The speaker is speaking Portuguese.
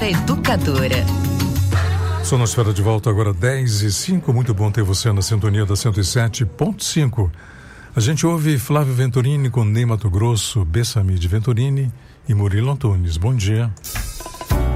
Educadora. Sonosfera de volta agora 10h05. Muito bom ter você na sintonia da 107.5. A gente ouve Flávio Venturini com Ney Matogrosso, Bessamide Venturini e Murilo Antunes. Bom dia.